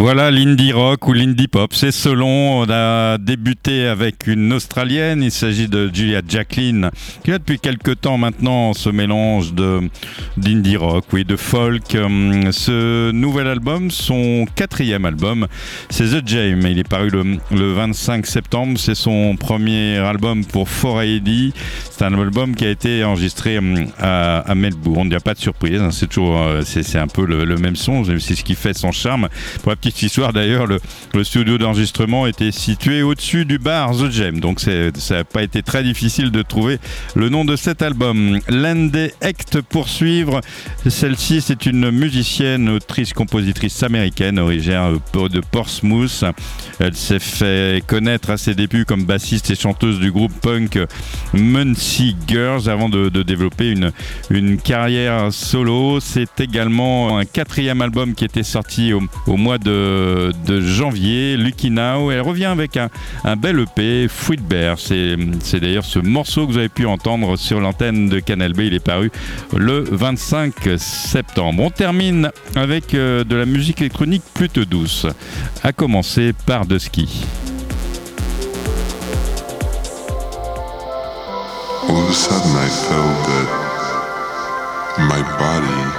Voilà, l'indie rock ou l'indie pop, c'est selon. On a débuté avec une Australienne, il s'agit de Julia Jacklin, qui a depuis quelques temps maintenant ce mélange d'indie rock, oui, de folk. Ce nouvel album, son 4e album, c'est The Jam. Il est paru le 25 septembre, c'est son premier album pour 4AD. C'est un album qui a été enregistré à Melbourne. Il n'y a pas de surprise, hein, c'est toujours, c'est un peu le même son, c'est ce qui fait son charme. Pour la petite histoire d'ailleurs, le studio d'enregistrement était situé au-dessus du bar The Jam, donc ça n'a pas été très difficile de trouver le nom de cet album. Lande Hecht pour suivre. Celle-ci, c'est une musicienne, autrice, compositrice américaine originaire de Portsmouth. Elle s'est fait connaître à ses débuts comme bassiste et chanteuse du groupe punk Muncie Girls avant de développer une carrière solo. C'est également un 4e album qui était sorti au mois de janvier, Lucky Now. Elle revient avec un bel EP, Fruit Bear. C'est d'ailleurs ce morceau que vous avez pu entendre sur l'antenne de Canal B. Il est paru le 25 septembre. On termine avec de la musique électronique plutôt douce, à commencer par The Ski. All of a sudden I felt that my body